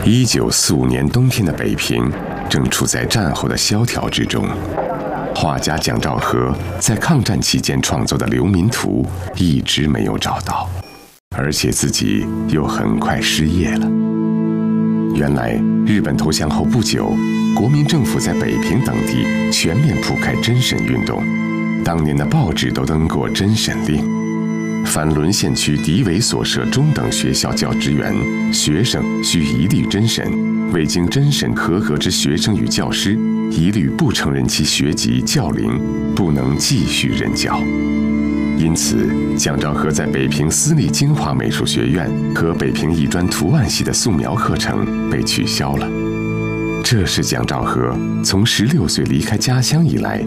1945年冬天的北平正处在战后的萧条之中。画家蒋兆和在抗战期间创作的《流民图》一直没有找到，而且自己又很快失业了。原来，日本投降后不久，国民政府在北平等地全面铺开侦审运动，当年的报纸都登过侦审令。凡沦陷区敌伪所设中等学校教职员、学生需一律侦审，未经侦审合格之学生与教师，一律不承认其学籍教龄，不能继续任教。因此，蒋兆和在北平私立京华美术学院和北平艺专图案系的素描课程被取消了。这是蒋兆和从16岁离开家乡以来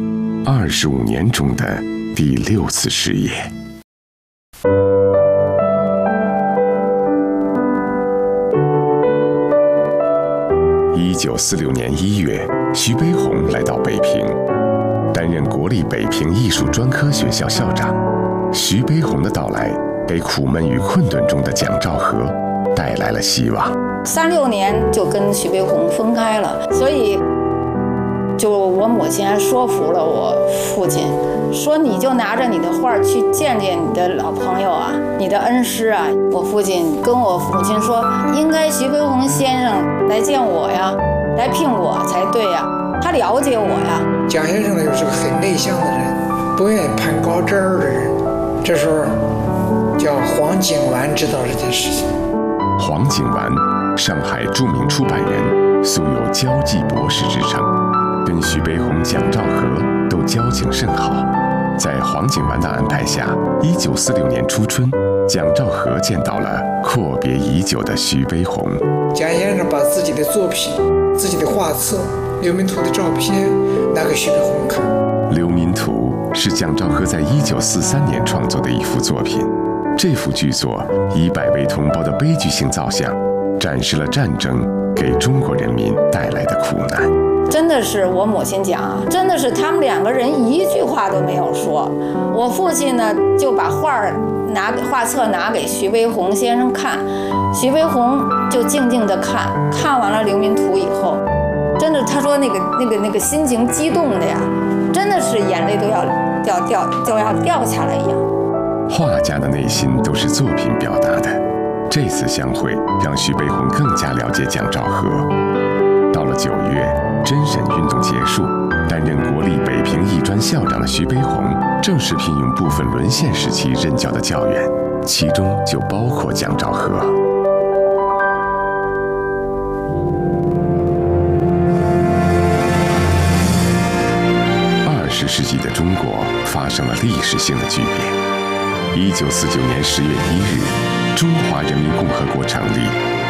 25年中的第6次失业。1946年1月，徐悲鸿来到北平，担任国立北平艺术专科学校校长。徐悲鸿的到来，给苦闷与困顿中的蒋兆和带来了希望。 36年就跟徐悲鸿分开了，所以就我母亲还说服了我父亲，说你就拿着你的画去见见你的老朋友啊，你的恩师啊。我父亲跟我母亲说，应该徐悲鸿先生来见我呀，来聘我才对呀，他了解我呀。 蒋先生呢又是个很内向的人，不愿意攀高枝儿的人。这时候叫黄景完知道这件事情。 黄景完，上海著名出版人，素有交际博士之称，跟徐悲鸿、蒋兆和都交情甚好。在黄景完的安排下，1946年初春，蒋兆和见到了阔别已久的徐悲鸿。 蒋先生把自己的作品、自己的画册、流民图的照片拿给徐悲鸿看。 《流民图》是蒋兆和在1943年创作的一幅作品。这幅巨作以100位同胞的悲剧性造像，展示了战争给中国人民带来的苦难。 真的是我母亲讲，真的是他们2个人一句话都没有说。我父亲呢就把画册拿给徐悲鸿先生看，徐悲鸿就静静地看，看完了《流民图》以后，真的他说那个心情激动的呀，真的是眼泪都要掉下来一样。 画家的内心都是作品表达的。这次相会让徐悲鸿更加了解蒋兆和。到了9月，侦审运动结束，担任国立北平艺专校长的徐悲鸿正式聘用部分沦陷时期任教的教员，其中就包括蒋兆和。20世纪的中国发生了历史性的巨变。1949年10月1日，中华人民共和国成立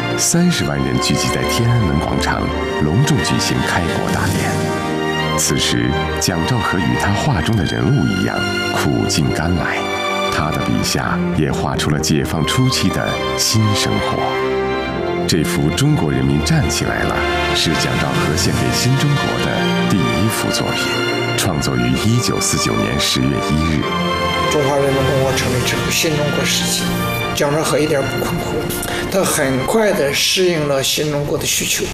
，30万人聚集在天安门广场，隆重举行开国大典。此时，蒋兆和与他画中的人物一样，苦尽甘来。他的笔下也画出了解放初期的新生活。这幅《中国人民站起来了》是蒋兆和献给新中国的第1幅作品，创作于1949年10月1日。 中华人民共和国成立之后，新中国时期，蒋兆和一点不困惑，他很快地适应了新中国的需求。